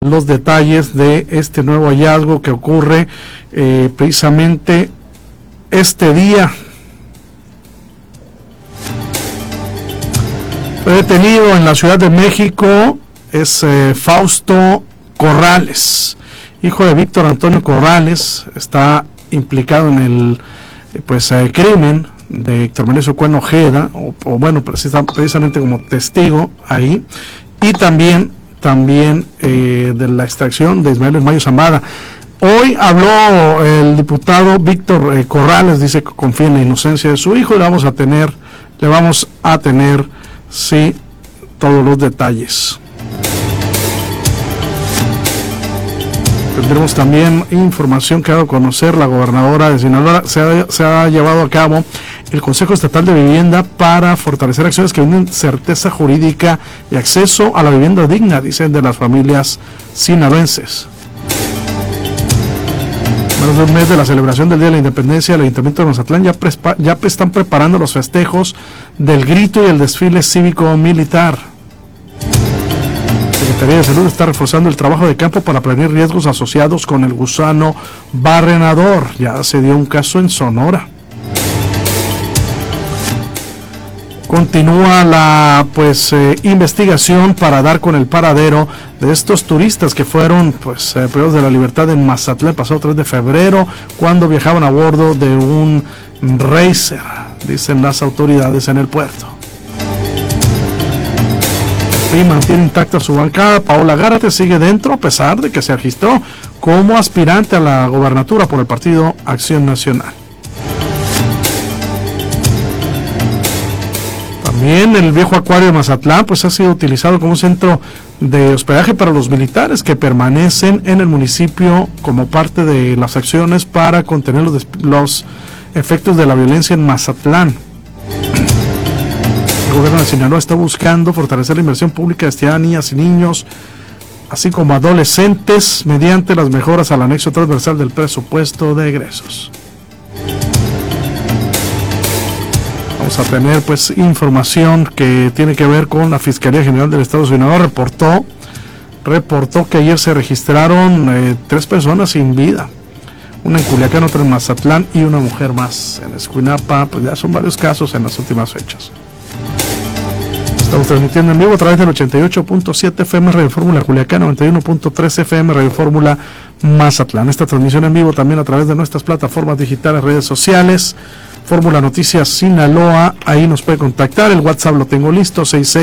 los detalles de este nuevo hallazgo que ocurre precisamente este día. Fue detenido en la Ciudad de México, es Fausto Corrales, hijo de Víctor Antonio Corrales, está implicado en el crimen de Héctor Melesio Cuen Ojeda, precisamente como testigo ahí, y también de la extracción de Ismael Mayo Zambada. Hoy habló el diputado Víctor Corrales, dice que confía en la inocencia de su hijo, y le vamos a tener sí, todos los detalles. Tendremos también información que ha dado a conocer la gobernadora de Sinaloa. Se ha llevado a cabo el Consejo Estatal de Vivienda para fortalecer acciones que brinden certeza jurídica y acceso a la vivienda digna, dicen, de las familias sinaloenses. Menos de un mes de la celebración del Día de la Independencia, el Ayuntamiento de Mazatlán ya están preparando los festejos del grito y el desfile cívico-militar. La Secretaría de Salud está reforzando el trabajo de campo para prevenir riesgos asociados con el gusano barrenador. Ya se dio un caso en Sonora. Continúa la investigación para dar con el paradero de estos turistas que fueron privados de la libertad en Mazatlán el pasado 3 de febrero cuando viajaban a bordo de un Racer, dicen las autoridades en el puerto. Y mantiene intacta su bancada. Paola Gárate sigue dentro a pesar de que se registró como aspirante a la gobernatura por el partido Acción Nacional. También el viejo acuario de Mazatlán ha sido utilizado como un centro de hospedaje para los militares que permanecen en el municipio como parte de las acciones para contener los efectos de la violencia en Mazatlán. El gobierno de Sinaloa está buscando fortalecer la inversión pública destinada a niñas y niños, así como adolescentes, mediante las mejoras al anexo transversal del presupuesto de egresos. Vamos a tener información que tiene que ver con la Fiscalía General del Estado de Sinaloa. Reportó que ayer se registraron 3 personas sin vida, una en Culiacán, otra en Mazatlán y una mujer más en Escuinapa. Ya son varios casos en las últimas fechas. Estamos transmitiendo en vivo a través del 88.7 FM Radio Fórmula Culiacán, 91.3 FM Radio Fórmula Mazatlán. Esta transmisión en vivo también a través de nuestras plataformas digitales, redes sociales. Fórmula Noticias Sinaloa, ahí nos puede contactar, el WhatsApp lo tengo listo,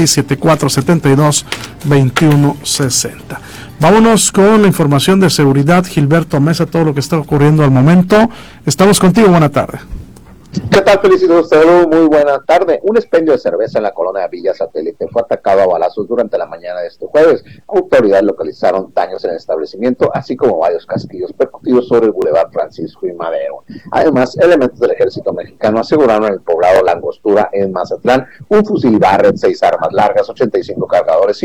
6674722160. Vámonos con la información de seguridad. Gilberto Mesa, todo lo que está ocurriendo al momento. Estamos contigo, buena tarde. ¿Qué tal? Felicitaciones, muy buena tarde. Un expendio de cerveza en la colonia Villa Satélite fue atacado a balazos durante la mañana de este jueves. Autoridades localizaron daños en el establecimiento, así como varios casquillos percutidos sobre el Boulevard Francisco y Madero. Además, elementos del ejército mexicano aseguraron en el poblado La Angostura, en Mazatlán, un fusil Barrett, 6 armas largas, 85 cargadores,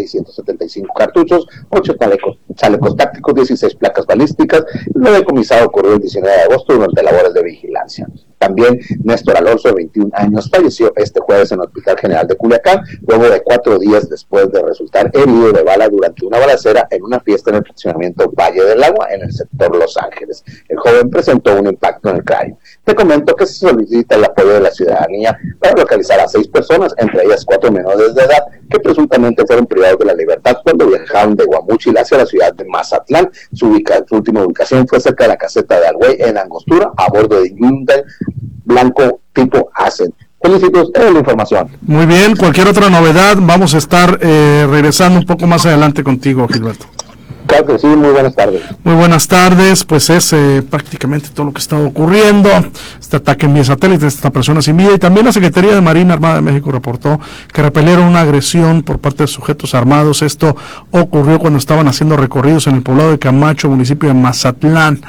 5.675 cartuchos, 8 chalecos tácticos, 16 placas balísticas. Lo decomisado ocurrió el 19 de agosto durante labores de vigilancia. También Néstor Alonso, de 21 años, falleció este jueves en el Hospital General de Culiacán, luego de 4 días después de resultar herido de bala durante una balacera en una fiesta en el fraccionamiento Valle del Agua, en el sector Los Ángeles. El joven presentó un impacto en el cráneo. Te comento que se solicita el apoyo de la ciudadanía para localizar a 6 personas, entre ellas 4 menores de edad, que presuntamente fueron privados de la libertad cuando viajaban de Guamúchil hacia la ciudad de Mazatlán. Su última ubicación fue cerca de la caseta de Algüey, en Angostura, a bordo de Hyundai blanco tipo Accent. Felicitaciones, es la información. Muy bien, cualquier otra novedad, vamos a estar regresando un poco más adelante contigo, Gilberto. Claro que sí, muy buenas tardes. Muy buenas tardes, pues es prácticamente todo lo que está ocurriendo, este ataque en vía satélite, esta persona sin vida, y también la Secretaría de Marina Armada de México reportó que repelieron una agresión por parte de sujetos armados. Esto ocurrió cuando estaban haciendo recorridos en el poblado de Camacho, municipio de Mazatlán.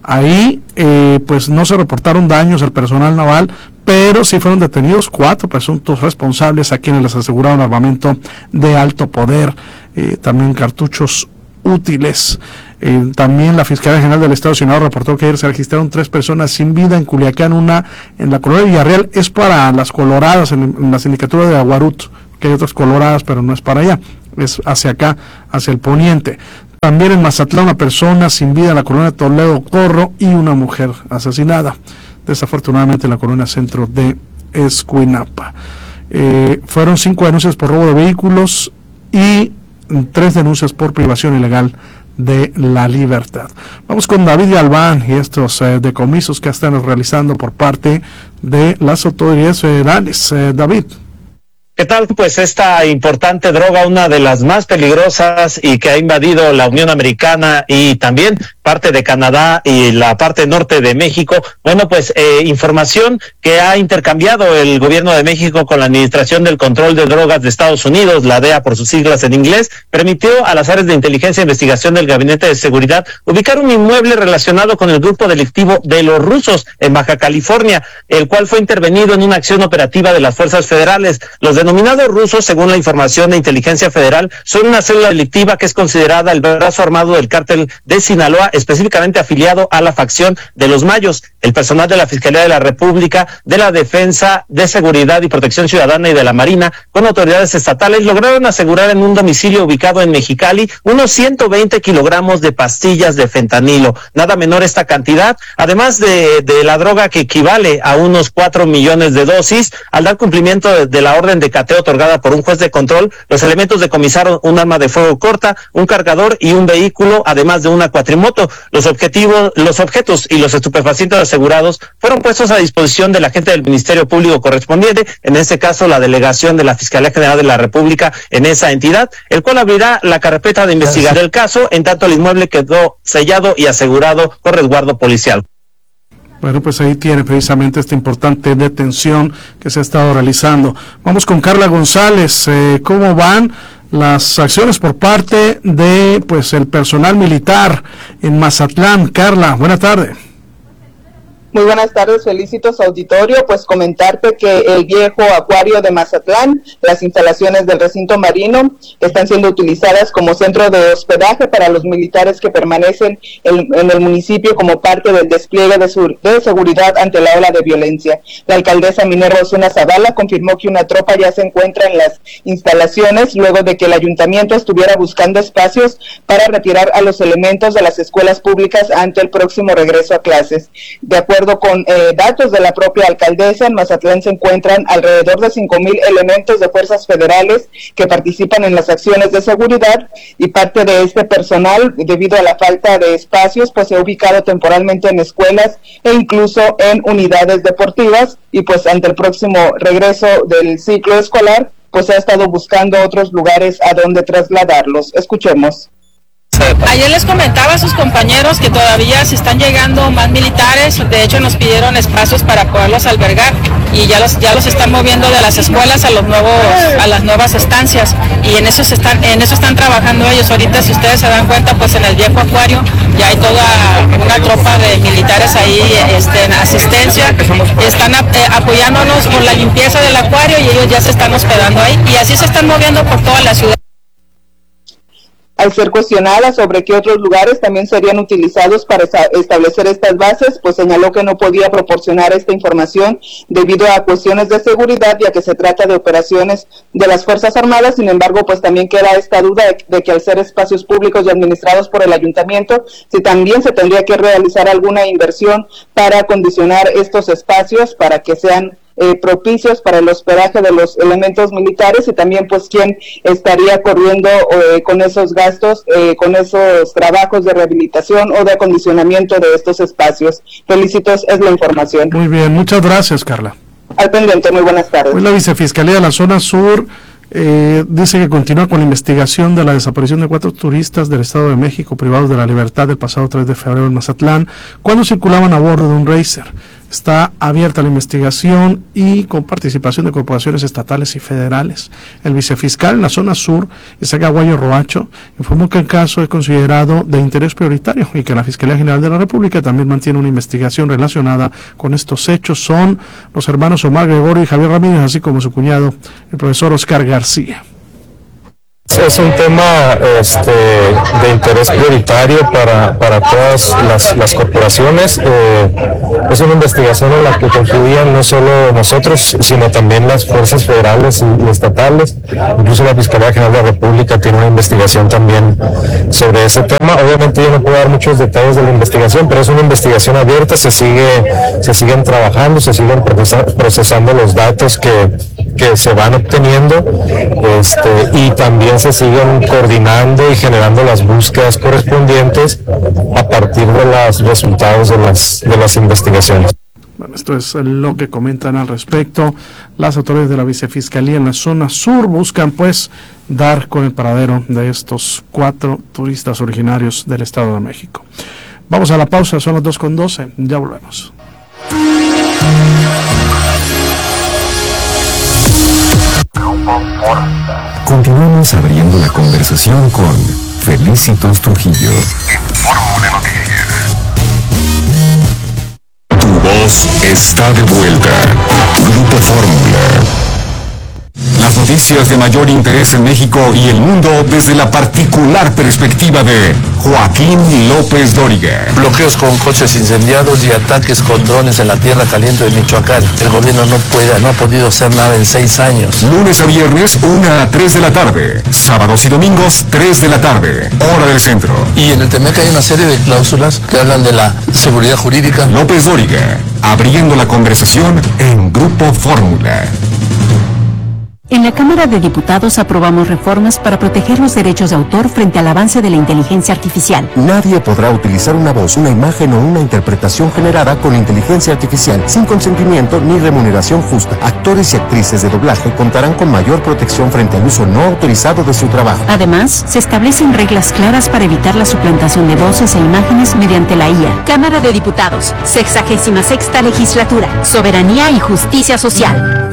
Ahí pues no se reportaron daños al personal naval, pero sí fueron detenidos 4 presuntos responsables a quienes les aseguraron armamento de alto poder, también cartuchos útiles. También la Fiscalía General del Estado de Sinaloa reportó que ayer se registraron 3 personas sin vida en Culiacán, una en la colonia Villarreal, es para las coloradas, en la sindicatura de Aguarut, que hay otras coloradas, pero no es para allá, es hacia acá, hacia el poniente. También en Mazatlán, una persona sin vida en la colonia Toledo Corro y una mujer asesinada, desafortunadamente en la colonia centro de Escuinapa. Fueron 5 denuncias por robo de vehículos y 3 denuncias por privación ilegal de la libertad. Vamos con David Galván y estos decomisos que están realizando por parte de las autoridades federales. David. ¿Qué tal? Pues esta importante droga, una de las más peligrosas y que ha invadido la Unión Americana y también parte de Canadá y la parte norte de México. Bueno, pues información que ha intercambiado el gobierno de México con la Administración del Control de Drogas de Estados Unidos, la DEA por sus siglas en inglés, permitió a las áreas de inteligencia e investigación del Gabinete de Seguridad ubicar un inmueble relacionado con el grupo delictivo de los rusos en Baja California, el cual fue intervenido en una acción operativa de las fuerzas federales. Los denominados rusos, según la información de inteligencia federal, son una célula delictiva que es considerada el brazo armado del cártel de Sinaloa, específicamente afiliado a la facción de los Mayos. El personal de la Fiscalía de la República, de la Defensa de Seguridad y Protección Ciudadana y de la Marina, con autoridades estatales, lograron asegurar en un domicilio ubicado en Mexicali unos 120 kilogramos de pastillas de fentanilo. Nada menor esta cantidad, además de la droga que equivale a unos 4 millones de dosis. Al dar cumplimiento de la orden de cateo otorgada por un juez de control, los elementos decomisaron un arma de fuego corta, un cargador y un vehículo, además de una cuatrimoto. Los objetos y los estupefacientes asegurados fueron puestos a disposición del agente del Ministerio Público correspondiente, en este caso la delegación de la Fiscalía General de la República en esa entidad, el cual abrirá la carpeta de investigación del caso, en tanto el inmueble quedó sellado y asegurado con resguardo policial. Bueno, pues ahí tiene precisamente esta importante detención que se ha estado realizando. Vamos con Carla González. ¿Cómo van las acciones por parte de el personal militar en Mazatlán? Carla, buena tarde. Muy buenas tardes, felicitos auditorio. Pues comentarte que el viejo acuario de Mazatlán, las instalaciones del recinto marino, están siendo utilizadas como centro de hospedaje para los militares que permanecen en el municipio como parte del despliegue de seguridad ante la ola de violencia. La alcaldesa Minerva Osuna Zavala confirmó que una tropa ya se encuentra en las instalaciones luego de que el ayuntamiento estuviera buscando espacios para retirar a los elementos de las escuelas públicas ante el próximo regreso a clases. De acuerdo con datos de la propia alcaldesa, en Mazatlán se encuentran alrededor de 5,000 elementos de fuerzas federales que participan en las acciones de seguridad, y parte de este personal, debido a la falta de espacios, pues se ha ubicado temporalmente en escuelas e incluso en unidades deportivas, y pues ante el próximo regreso del ciclo escolar, pues se ha estado buscando otros lugares a donde trasladarlos. Escuchemos. Ayer les comentaba a sus compañeros que todavía se están llegando más militares. De hecho nos pidieron espacios para poderlos albergar y ya los están moviendo de las escuelas a las nuevas estancias, y en eso están trabajando ellos. Ahorita, si ustedes se dan cuenta, pues en el viejo acuario ya hay toda una tropa de militares ahí en asistencia. Están apoyándonos con la limpieza del acuario y ellos ya se están hospedando ahí, y así se están moviendo por toda la ciudad. Al ser cuestionada sobre qué otros lugares también serían utilizados para establecer estas bases, pues señaló que no podía proporcionar esta información debido a cuestiones de seguridad, ya que se trata de operaciones de las Fuerzas Armadas. Sin embargo, pues también queda esta duda de que al ser espacios públicos y administrados por el ayuntamiento, si también se tendría que realizar alguna inversión para acondicionar estos espacios para que sean propicios para el hospedaje de los elementos militares, y también pues quién estaría corriendo con esos gastos, con esos trabajos de rehabilitación o de acondicionamiento de estos espacios. Felicitos, es la información. Muy bien, muchas gracias, Carla. Al pendiente, muy buenas tardes. Hoy la Vicefiscalía de la Zona Sur dice que continúa con la investigación de la desaparición de 4 turistas del Estado de México privados de la libertad el pasado 3 de febrero en Mazatlán, cuando circulaban a bordo de un racer. Está abierta la investigación y con participación de corporaciones estatales y federales. El vicefiscal en la Zona Sur, Isaac Aguayo Roacho, informó que el caso es considerado de interés prioritario y que la Fiscalía General de la República también mantiene una investigación relacionada con estos hechos. Son los hermanos Omar Gregorio y Javier Ramírez, así como su cuñado, el profesor Oscar García. Es un tema de interés prioritario para todas las corporaciones. Es una investigación en la que confluían no solo nosotros, sino también las fuerzas federales y estatales. Incluso la Fiscalía General de la República tiene una investigación también sobre ese tema. Obviamente yo no puedo dar muchos detalles de la investigación, pero es una investigación abierta, se siguen trabajando, se siguen procesando los datos que se van obteniendo, y también se siguen coordinando y generando las búsquedas correspondientes a partir de los resultados de las investigaciones. Bueno, esto es lo que comentan al respecto. Las autoridades de la Vicefiscalía en la zona sur buscan pues dar con el paradero de estos 4 turistas originarios del Estado de México. Vamos a la pausa, son las 2:12, ya volvemos. Continuamos abriendo la conversación con Felicitos Trujillo. Tu voz está de vuelta. Grupo Fórmula. Las noticias de mayor interés en México y el mundo desde la particular perspectiva de Joaquín López Dóriga. Bloqueos con coches incendiados y ataques con drones en la tierra caliente de Michoacán. El gobierno no ha podido hacer nada en 6 años. Lunes a viernes, 1 a 3 de la tarde. Sábados y domingos, 3 de la tarde. Hora del centro. Y en el TEMEC hay una serie de cláusulas que hablan de la seguridad jurídica. López Dóriga, abriendo la conversación en Grupo Fórmula. En la Cámara de Diputados aprobamos reformas para proteger los derechos de autor frente al avance de la inteligencia artificial. Nadie podrá utilizar una voz, una imagen o una interpretación generada con inteligencia artificial sin consentimiento ni remuneración justa. Actores y actrices de doblaje contarán con mayor protección frente al uso no autorizado de su trabajo. Además, se establecen reglas claras para evitar la suplantación de voces e imágenes mediante la IA. Cámara de Diputados, 66ª Legislatura, Soberanía y Justicia Social.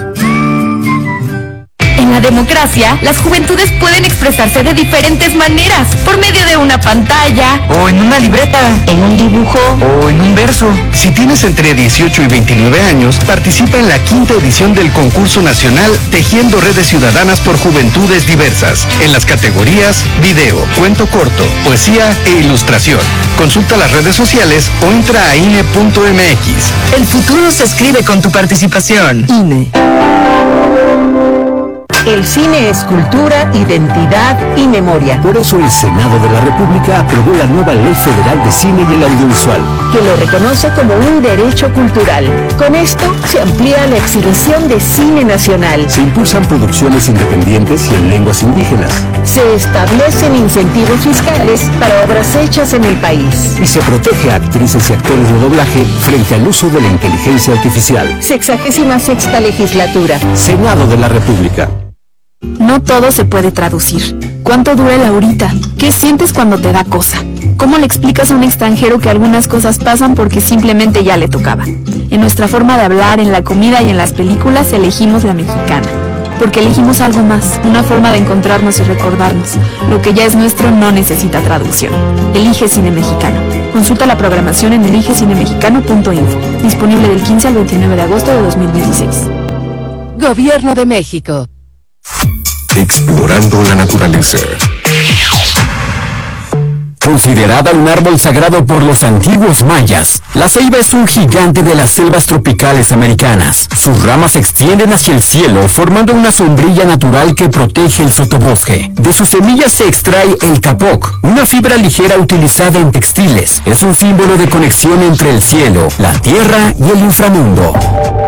En la democracia, las juventudes pueden expresarse de diferentes maneras, por medio de una pantalla, o en una libreta, en un dibujo, o en un verso. Si tienes entre 18 y 29 años, participa en la 5ª edición del concurso nacional Tejiendo Redes Ciudadanas por Juventudes Diversas, en las categorías video, cuento corto, poesía e ilustración. Consulta las redes sociales o entra a INE.mx. El futuro se escribe con tu participación. INE. El cine es cultura, identidad y memoria. Por eso el Senado de la República aprobó la nueva Ley Federal de Cine y el Audiovisual, que lo reconoce como un derecho cultural. Con esto se amplía la exhibición de cine nacional. Se impulsan producciones independientes y en lenguas indígenas. Se establecen incentivos fiscales para obras hechas en el país. Y se protege a actrices y actores de doblaje frente al uso de la inteligencia artificial. 66ª Legislatura. Senado de la República. No todo se puede traducir. ¿Cuánto dura el ahorita? ¿Qué sientes cuando te da cosa? ¿Cómo le explicas a un extranjero que algunas cosas pasan porque simplemente ya le tocaba? En nuestra forma de hablar, en la comida y en las películas elegimos la mexicana. Porque elegimos algo más, una forma de encontrarnos y recordarnos. Lo que ya es nuestro no necesita traducción. Elige Cine Mexicano. Consulta la programación en eligecinemexicano.info. Disponible del 15 al 29 de agosto de 2016. Gobierno de México. Explorando la naturaleza. Considerada un árbol sagrado por los antiguos mayas, la ceiba es un gigante de las selvas tropicales americanas. Sus ramas se extienden hacia el cielo, formando una sombrilla natural que protege el sotobosque. De sus semillas se extrae el capoc, una fibra ligera utilizada en textiles. Es un símbolo de conexión entre el cielo, la tierra y el inframundo.